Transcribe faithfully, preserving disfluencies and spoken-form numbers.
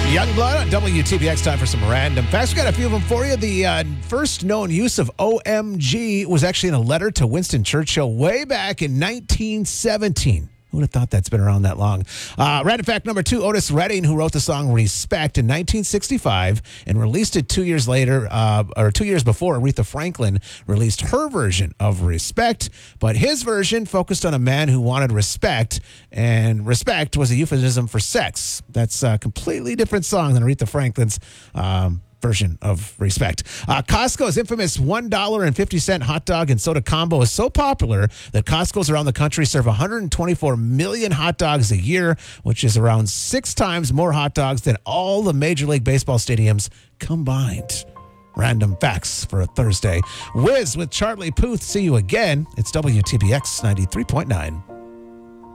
Youngblood on W T B X. Time for some random facts. We got a few of them for you. The uh, first known use of O M G was actually in a letter to Winston Churchill way back in nineteen seventeen. Who would have thought that's been around that long? Uh, random fact number two, Otis Redding, who wrote the song Respect in nineteen sixty-five and released it two years later, uh, or two years before Aretha Franklin released her version of Respect. But his version focused on a man who wanted respect, and respect was a euphemism for sex. That's a completely different song than Aretha Franklin's um version of Respect. Uh, Costco's infamous one dollar and fifty cent hot dog and soda combo is so popular that Costco's around the country serve one hundred twenty-four million hot dogs a year, which is around six times more hot dogs than all the Major League Baseball stadiums combined. Random facts for a Thursday. Wiz with Charlie Puth. See you again. It's W T B X ninety-three point nine.